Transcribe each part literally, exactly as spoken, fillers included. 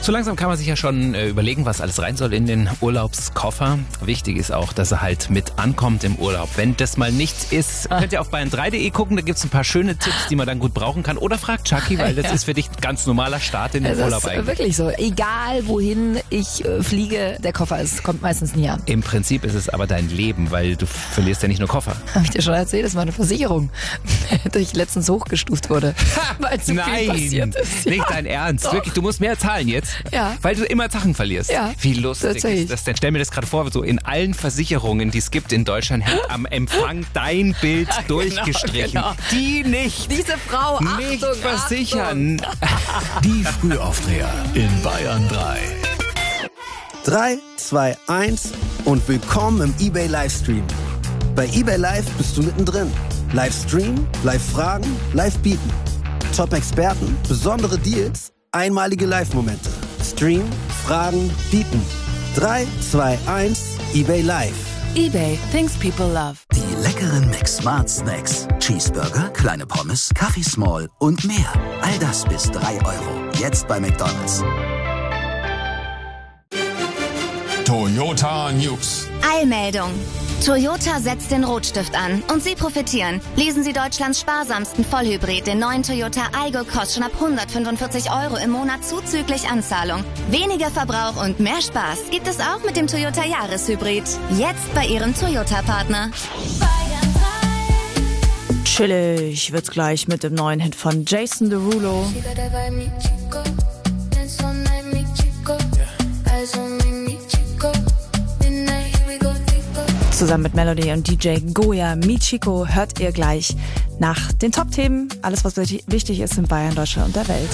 So langsam kann man sich ja schon äh, überlegen, was alles rein soll in den Urlaubskoffer. Wichtig ist auch, dass er halt mit ankommt im Urlaub. Wenn das mal nichts ist, könnt ihr auf bayern drei punkt de gucken, da gibt es ein paar schöne Tipps, die man dann gut brauchen kann. Oder fragt Chucky, weil das ja. ist für dich ein ganz normaler Start in den es Urlaub ist eigentlich. Wirklich so. Egal wohin ich äh, fliege, der Koffer ist, kommt meistens nie an. Im Prinzip ist es aber dein Leben, weil du verlierst ja nicht nur Koffer. Habe ich dir schon erzählt, das war eine Versicherung, die ich letztens hochgestuft wurde. Weil zu Nein, viel passiert ist. Nicht dein Ernst. Doch. Wirklich, du musst mehr zahlen jetzt, Ja. weil du immer Sachen verlierst. Ja, Wie lustig tatsächlich. ist das denn? Stell mir das gerade vor, so in allen Versicherungen, die es gibt in Deutschland, hängt am Empfang dein Bild durchgestrichen. genau. Die nicht. Diese Frau, Nicht Achtung, versichern. Die Frühaufdreher in Bayern drei. drei, zwei, eins und willkommen im eBay Livestream. Bei eBay Live bist du mittendrin. Live streamen, live fragen, live bieten. Top-Experten, besondere Deals, einmalige Live-Momente. Stream, fragen, bieten. drei, zwei, eins, eBay Live. eBay, things people love. Die leckeren McSmart Snacks. Cheeseburger, kleine Pommes, Kaffee Small und mehr. All das bis drei Euro. Jetzt bei McDonald's. Toyota News. Eilmeldung. Toyota setzt den Rotstift an und Sie profitieren. Lesen Sie Deutschlands sparsamsten Vollhybrid, den neuen Toyota Aygo, kostet schon ab hundertfünfundvierzig Euro im Monat zuzüglich Anzahlung. Weniger Verbrauch und mehr Spaß gibt es auch mit dem Toyota Jahreshybrid. Jetzt bei Ihrem Toyota-Partner. Chillig wird's gleich mit dem neuen Hit von Jason Derulo. Zusammen mit Melody und D J Goya Michiko hört ihr gleich nach den Top-Themen. Alles, was wichtig ist in Bayern, Deutschland und der Welt.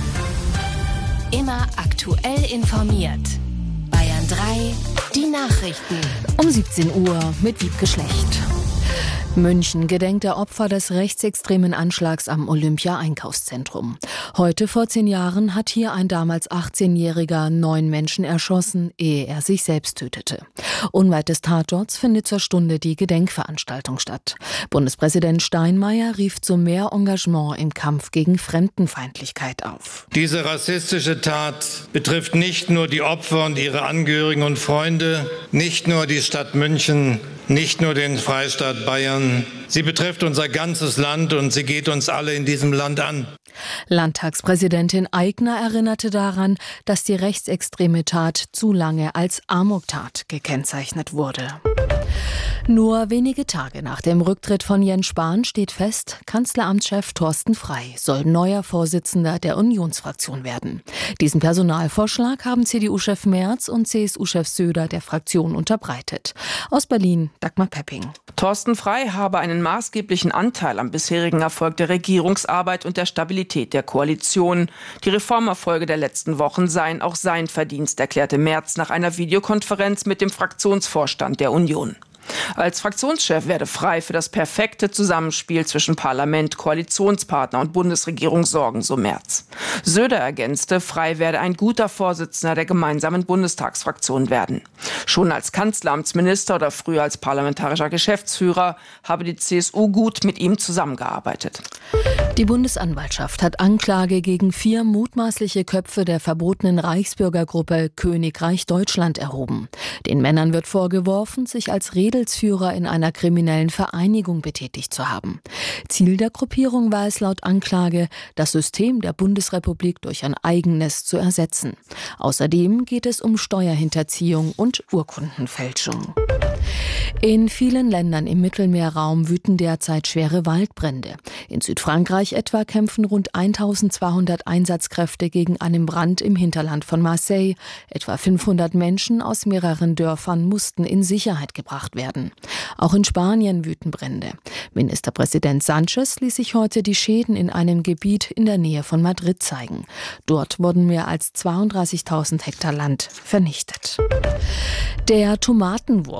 Immer aktuell informiert. Bayern drei, die Nachrichten. Um siebzehn Uhr mit Wiebke Schlecht. München gedenkt der Opfer des rechtsextremen Anschlags am Olympia-Einkaufszentrum. Heute vor zehn Jahren hat hier ein damals achtzehnjähriger neun Menschen erschossen, ehe er sich selbst tötete. Unweit des Tatorts findet zur Stunde die Gedenkveranstaltung statt. Bundespräsident Steinmeier rief zu mehr Engagement im Kampf gegen Fremdenfeindlichkeit auf. Diese rassistische Tat betrifft nicht nur die Opfer und ihre Angehörigen und Freunde, nicht nur die Stadt München, nicht nur den Freistaat Bayern. Sie betrifft unser ganzes Land und sie geht uns alle in diesem Land an. Landtagspräsidentin Aigner erinnerte daran, dass die rechtsextreme Tat zu lange als Amoktat gekennzeichnet wurde. Nur wenige Tage nach dem Rücktritt von Jens Spahn steht fest, Kanzleramtschef Thorsten Frey soll neuer Vorsitzender der Unionsfraktion werden. Diesen Personalvorschlag haben C D U-Chef Merz und C S U-Chef Söder der Fraktion unterbreitet. Aus Berlin, Dagmar Pepping. Thorsten Frey habe einen maßgeblichen Anteil am bisherigen Erfolg der Regierungsarbeit und der Stabilität der Koalition. Die Reformerfolge der letzten Wochen seien auch sein Verdienst, erklärte Merz nach einer Videokonferenz mit dem Fraktionsvorstand der Union. Als Fraktionschef werde Frey für das perfekte Zusammenspiel zwischen Parlament, Koalitionspartner und Bundesregierung sorgen, so Merz. Söder ergänzte, Frey werde ein guter Vorsitzender der gemeinsamen Bundestagsfraktion werden. Schon als Kanzleramtsminister oder früher als parlamentarischer Geschäftsführer habe die C S U gut mit ihm zusammengearbeitet. Die Bundesanwaltschaft hat Anklage gegen vier mutmaßliche Köpfe der verbotenen Reichsbürgergruppe Königreich Deutschland erhoben. Den Männern wird vorgeworfen, sich als Redelsführer in einer kriminellen Vereinigung betätigt zu haben. Ziel der Gruppierung war es laut Anklage, das System der Bundesrepublik durch ein eigenes zu ersetzen. Außerdem geht es um Steuerhinterziehung und Urkundenfälschung. In vielen Ländern im Mittelmeerraum wüten derzeit schwere Waldbrände. In Südfrankreich etwa kämpfen rund eintausendzweihundert Einsatzkräfte gegen einen Brand im Hinterland von Marseille. Etwa fünfhundert Menschen aus mehreren Dörfern mussten in Sicherheit gebracht werden. Auch in Spanien wüten Brände. Ministerpräsident Sánchez ließ sich heute die Schäden in einem Gebiet in der Nähe von Madrid zeigen. Dort wurden mehr als zweiunddreißigtausend Hektar Land vernichtet. Der Tomatenwurf auf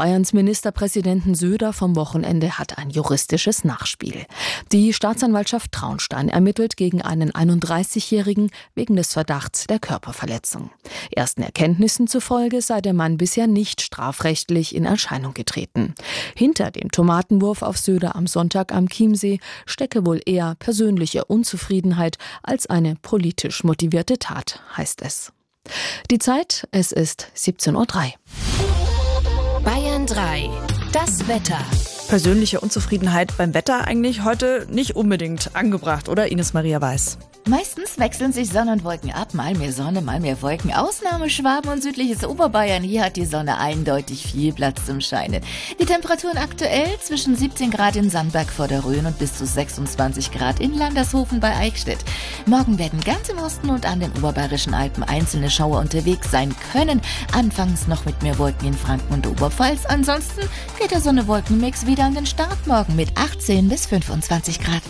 Bayerns Ministerpräsidenten Söder vom Wochenende hat ein juristisches Nachspiel. Die Staatsanwaltschaft Traunstein ermittelt gegen einen einunddreißigjährigen wegen des Verdachts der Körperverletzung. Ersten Erkenntnissen zufolge sei der Mann bisher nicht strafrechtlich in Erscheinung getreten. Hinter dem Tomatenwurf auf Söder am Sonntag am Chiemsee stecke wohl eher persönliche Unzufriedenheit als eine politisch motivierte Tat, heißt es. Die Zeit, es ist siebzehn Uhr drei. Bayern drei. Das Wetter. Persönliche Unzufriedenheit beim Wetter eigentlich heute nicht unbedingt angebracht, oder Ines Maria Weiß? Meistens wechseln sich Sonne und Wolken ab, mal mehr Sonne, mal mehr Wolken. Ausnahme Schwaben und südliches Oberbayern, hier hat die Sonne eindeutig viel Platz zum Scheinen. Die Temperaturen aktuell zwischen siebzehn Grad in Sandberg vor der Rhön und bis zu sechsundzwanzig Grad in Landershofen bei Eichstätt. Morgen werden ganz im Osten und an den oberbayerischen Alpen einzelne Schauer unterwegs sein können. Anfangs noch mit mehr Wolken in Franken und Oberpfalz. Ansonsten geht der Sonne-Wolken-Mix wieder an den Start morgen mit achtzehn bis fünfundzwanzig Grad.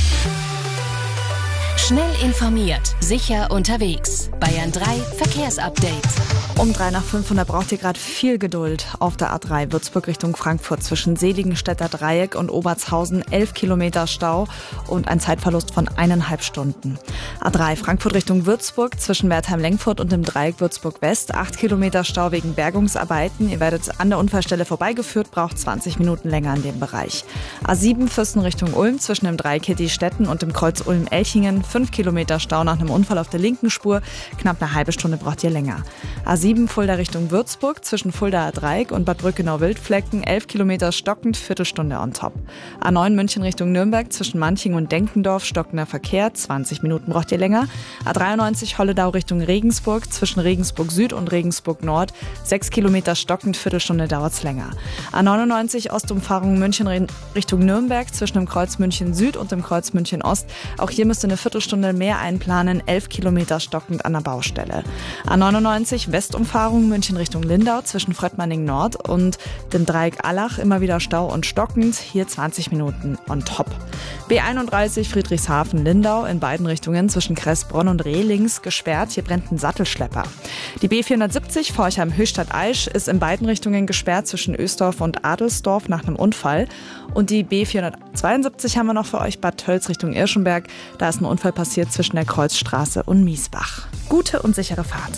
Schnell informiert, sicher unterwegs. Bayern drei Verkehrsupdate. Um drei nach fünf und da braucht ihr gerade viel Geduld. Auf der A drei Würzburg Richtung Frankfurt zwischen Seligenstädter Dreieck und Obertshausen elf Kilometer Stau und ein Zeitverlust von eineinhalb Stunden. A drei Frankfurt Richtung Würzburg zwischen Wertheim-Lengfurt und dem Dreieck Würzburg West acht Kilometer Stau wegen Bergungsarbeiten. Ihr werdet an der Unfallstelle vorbeigeführt, braucht zwanzig Minuten länger in dem Bereich. A sieben Fürsten Richtung Ulm zwischen dem Dreieck Hittistetten und dem Kreuz Ulm-Elchingen fünf Kilometer Stau nach einem Unfall auf der linken Spur. Knapp eine halbe Stunde braucht ihr länger. A sieben Fulda Richtung Würzburg zwischen Fuldaer Dreieck und Bad Brückenau-Wildflecken elf Kilometer stockend, Viertelstunde on top. A neun München Richtung Nürnberg zwischen Manching und Denkendorf stockender Verkehr, zwanzig Minuten braucht ihr länger. A dreiundneunzig Holledau Richtung Regensburg zwischen Regensburg Süd und Regensburg Nord sechs Kilometer stockend, Viertelstunde dauert's länger. A neunundneunzig Ostumfahrung München Richtung Nürnberg zwischen dem Kreuz München Süd und dem Kreuz München Ost. Auch hier müsst ihr eine Viertelstunde mehr einplanen, elf Kilometer stockend an der Baustelle. A neunundneunzig Westumfahrung München Richtung Lindau zwischen Fröttmanning Nord und dem Dreieck Allach immer wieder Stau und stockend, hier zwanzig Minuten on top. B einunddreißig Friedrichshafen Lindau in beiden Richtungen zwischen Kressbronn und Rehlings gesperrt, hier brennt ein Sattelschlepper. Die B vierhundertsiebzig Forchheim Höchstadt Aisch ist in beiden Richtungen gesperrt zwischen Ösdorf und Adelsdorf nach einem Unfall. Und die B vierhundertzweiundsiebzig haben wir noch für euch, Bad Tölz Richtung Irschenberg. Da ist ein Unfall passiert zwischen der Kreuzstraße und Miesbach. Gute und sichere Fahrt.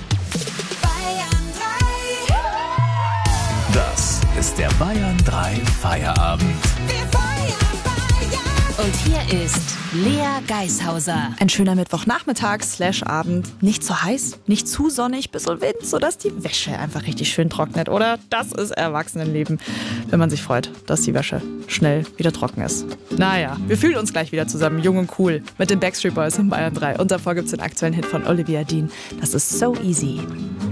Das ist der Bayern drei Feierabend. Und hier ist Lea Geishauser. Ein schöner Mittwochnachmittag slash Abend. Nicht zu heiß, nicht zu sonnig, bisschen Wind, sodass die Wäsche einfach richtig schön trocknet. Oder das ist Erwachsenenleben, wenn man sich freut, dass die Wäsche schnell wieder trocken ist. Naja, wir fühlen uns gleich wieder zusammen, jung und cool, mit den Backstreet Boys in Bayern drei. Und davor gibt's den aktuellen Hit von Olivia Dean. Das ist So Easy.